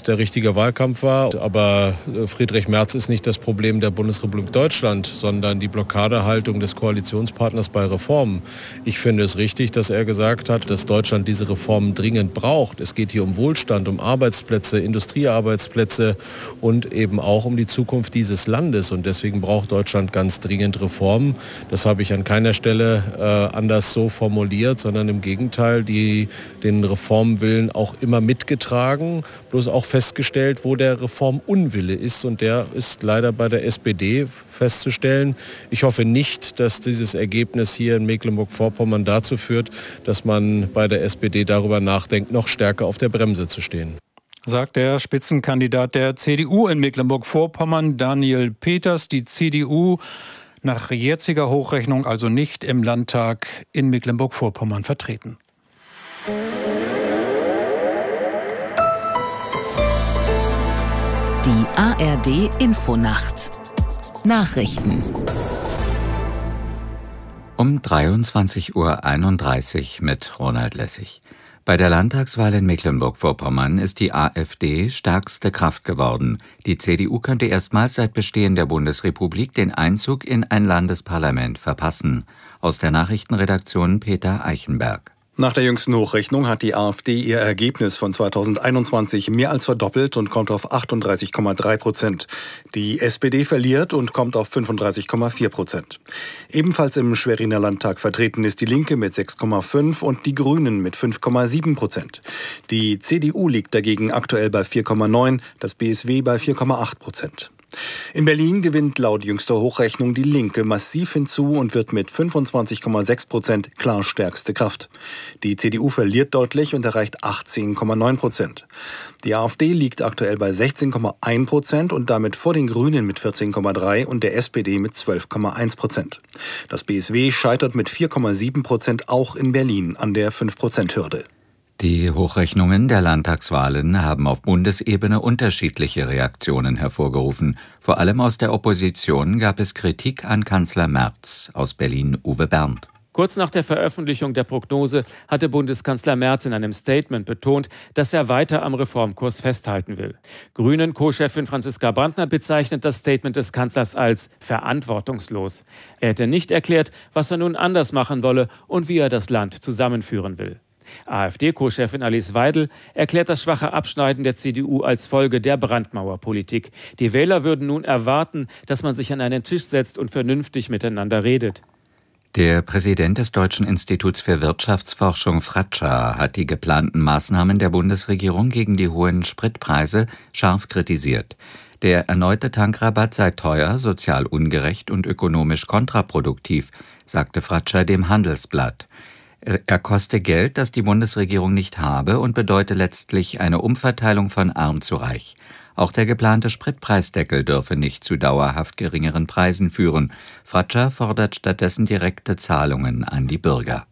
der richtige Wahlkampf war. Aber Friedrich Merz ist nicht das Problem der Bundesrepublik Deutschland, sondern die Blockadehaltung des Koalitionspartners bei Reformen. Ich finde es richtig, dass er gesagt hat, dass Deutschland diese Reformen dringend braucht. Es geht hier um Wohlstand, um Arbeitsplätze, Industriearbeitsplätze und eben auch um die Zukunft dieses Landes. Und deswegen braucht Deutschland ganz dringend Reformen. Das habe ich an keiner Stelle anders so formuliert, sondern im Gegenteil, den Reformwillen auch immer mitgetragen, bloß auch festgestellt, wo der Reformunwille ist. Und der ist leider bei der SPD festzustellen. Ich hoffe nicht, dass dieses Ergebnis hier in Mecklenburg-Vorpommern dazu führt, dass man bei der SPD darüber nachdenkt, noch stärker auf der Bremse zu stehen. Sagt der Spitzenkandidat der CDU in Mecklenburg-Vorpommern, Daniel Peters. Die CDU nach jetziger Hochrechnung also nicht im Landtag in Mecklenburg-Vorpommern vertreten. Die ARD-Infonacht. Nachrichten. Um 23:31 Uhr mit Ronald Lessig. Bei der Landtagswahl in Mecklenburg-Vorpommern ist die AfD stärkste Kraft geworden. Die CDU könnte erstmals seit Bestehen der Bundesrepublik den Einzug in ein Landesparlament verpassen. Aus der Nachrichtenredaktion Peter Eichenberg. Nach der jüngsten Hochrechnung hat die AfD ihr Ergebnis von 2021 mehr als verdoppelt und kommt auf 38,3%. Die SPD verliert und kommt auf 35,4%. Ebenfalls im Schweriner Landtag vertreten ist die Linke mit 6,5% und die Grünen mit 5,7%. Die CDU liegt dagegen aktuell bei 4,9%, das BSW bei 4,8%. In Berlin gewinnt laut jüngster Hochrechnung die Linke massiv hinzu und wird mit 25,6% klar stärkste Kraft. Die CDU verliert deutlich und erreicht 18,9%. Die AfD liegt aktuell bei 16,1% und damit vor den Grünen mit 14,3% und der SPD mit 12,1%. Das BSW scheitert mit 4,7% auch in Berlin an der 5%-Hürde. Die Hochrechnungen der Landtagswahlen haben auf Bundesebene unterschiedliche Reaktionen hervorgerufen. Vor allem aus der Opposition gab es Kritik an Kanzler Merz. Aus Berlin Uwe Berndt. Kurz nach der Veröffentlichung der Prognose hatte Bundeskanzler Merz in einem Statement betont, dass er weiter am Reformkurs festhalten will. Grünen-Co-Chefin Franziska Brandner bezeichnet das Statement des Kanzlers als verantwortungslos. Er hätte nicht erklärt, was er nun anders machen wolle und wie er das Land zusammenführen will. AfD-Co-Chefin Alice Weidel erklärt das schwache Abschneiden der CDU als Folge der Brandmauerpolitik. Die Wähler würden nun erwarten, dass man sich an einen Tisch setzt und vernünftig miteinander redet. Der Präsident des Deutschen Instituts für Wirtschaftsforschung Fratscher hat die geplanten Maßnahmen der Bundesregierung gegen die hohen Spritpreise scharf kritisiert. Der erneute Tankrabatt sei teuer, sozial ungerecht und ökonomisch kontraproduktiv, sagte Fratscher dem Handelsblatt. Er koste Geld, das die Bundesregierung nicht habe und bedeute letztlich eine Umverteilung von arm zu reich. Auch der geplante Spritpreisdeckel dürfe nicht zu dauerhaft geringeren Preisen führen. Fratscher fordert stattdessen direkte Zahlungen an die Bürger.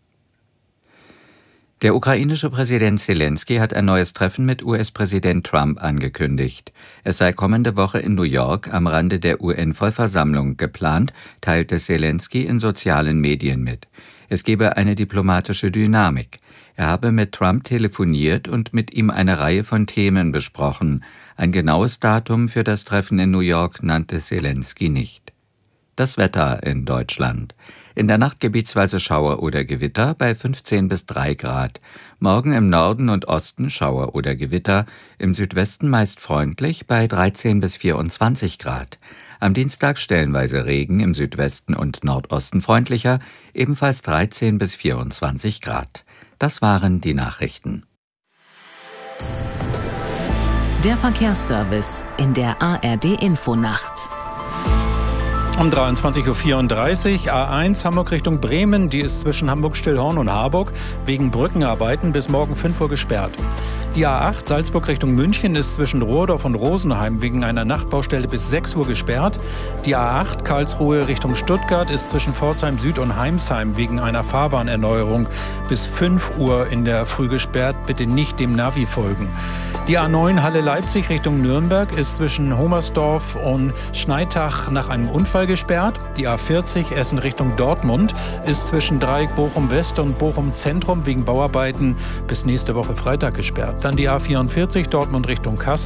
Der ukrainische Präsident Zelensky hat ein neues Treffen mit US-Präsident Trump angekündigt. Es sei kommende Woche in New York am Rande der UN-Vollversammlung geplant, teilte Zelensky in sozialen Medien mit. Es gebe eine diplomatische Dynamik. Er habe mit Trump telefoniert und mit ihm eine Reihe von Themen besprochen. Ein genaues Datum für das Treffen in New York nannte Zelensky nicht. Das Wetter in Deutschland. In der Nacht gebietsweise Schauer oder Gewitter bei 15 bis 3 Grad. Morgen im Norden und Osten Schauer oder Gewitter, im Südwesten meist freundlich bei 13 bis 24 Grad. Am Dienstag stellenweise Regen, im Südwesten und Nordosten freundlicher, ebenfalls 13 bis 24 Grad. Das waren die Nachrichten. Der Verkehrsservice in der ARD-Infonacht. Um 23:34 Uhr A1 Hamburg Richtung Bremen. Die ist zwischen Hamburg-Stillhorn und Harburg wegen Brückenarbeiten bis morgen 5 Uhr gesperrt. Die A8 Salzburg Richtung München ist zwischen Rohrdorf und Rosenheim wegen einer Nachtbaustelle bis 6 Uhr gesperrt. Die A8 Karlsruhe Richtung Stuttgart ist zwischen Pforzheim Süd und Heimsheim wegen einer Fahrbahnerneuerung bis 5 Uhr in der Früh gesperrt. Bitte nicht dem Navi folgen. Die A9 Halle Leipzig Richtung Nürnberg ist zwischen Homersdorf und Schneitach nach einem Unfall gesperrt. Die A40 Essen Richtung Dortmund ist zwischen Dreieck Bochum West und Bochum Zentrum wegen Bauarbeiten bis nächste Woche Freitag gesperrt. Dann die A44 Dortmund Richtung Kassel.